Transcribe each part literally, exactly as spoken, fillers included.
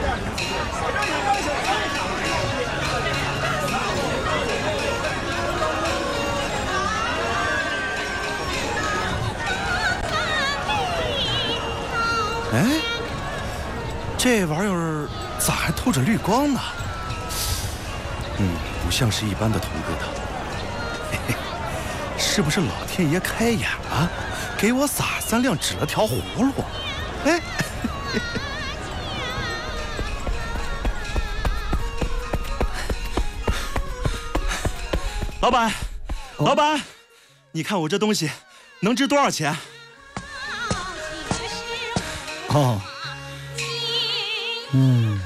哎，这玩意儿咋还透着绿光呢？嗯，不像是一般的铜疙瘩。嘿嘿，是不是老天爷开眼了，给我撒三亮指了条葫芦？哎，老板，老板，你看我这东西能值多少钱？ 哦，嗯，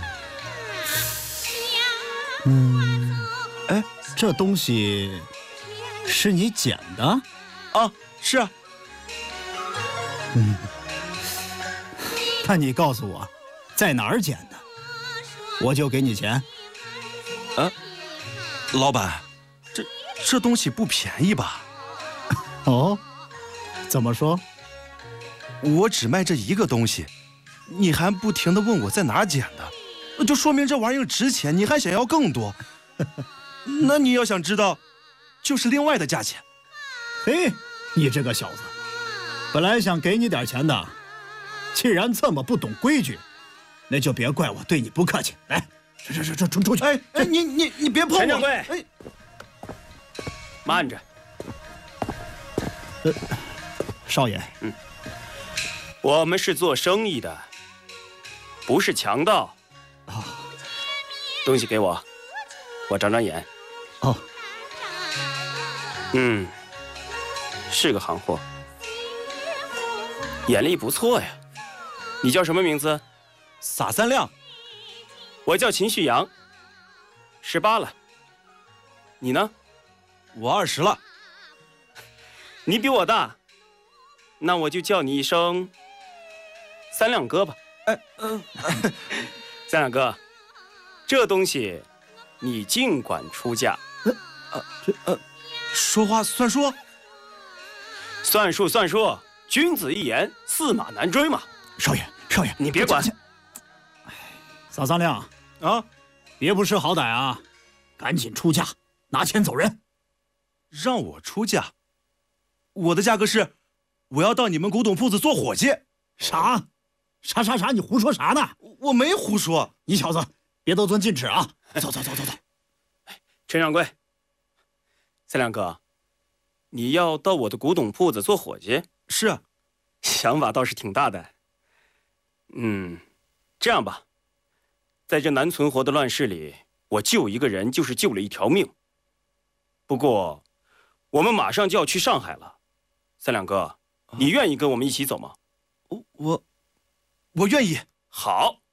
嗯，哎，这东西是你捡的？ 啊，是啊。 嗯，那你告诉我，在哪儿捡的，我就给你钱。 啊，老板，这这东西不便宜吧？ 哦，怎么说？ 我只卖这一个东西，你还不停地问我在哪儿捡的，就说明这玩意儿值钱，你还想要更多。那你要想知道，就是另外的价钱。 嘿，你这个小子，本来想给你点钱的，既然这么不懂规矩，那就别怪我对你不客气。来，这这这这出出去！ 哎哎，你你你别碰我！ 陈掌柜， 哎， 慢着。 呃，少爷， 嗯。我们是做生意的，不是强盗。 哦， 东西给我，我长长眼。 哦， 嗯，是个行货，眼力不错呀。你叫什么名字？ 撒三亮。 我叫秦旭阳，十八了。你呢？ 我二十了。 你比我大，那我就叫你一声三亮哥吧。 哎，嗯、呃， 三亮哥，这东西你尽管出价。 呃，呃，这呃，说话算数。 算数算数，君子一言，驷马难追嘛。 少爷，少爷， 你别管。 撒三亮啊， 别不识好歹啊，赶紧出价，拿钱走人。 让我出价？我的价格是，我要到你们古董铺子做伙计。 啥？啥啥啥？你胡说啥呢？ 我没胡说。 你小子别得寸进尺啊！走走走走走。 陈掌柜，三亮哥，你要到我的古董铺子做伙计？ 是啊， 想法倒是挺大的。嗯，这样吧，在这难存活的乱世里，我救一个人就是救了一条命。不过，我们马上就要去上海了，三亮哥，你愿意跟我们一起走吗？ 我我我愿意。 好，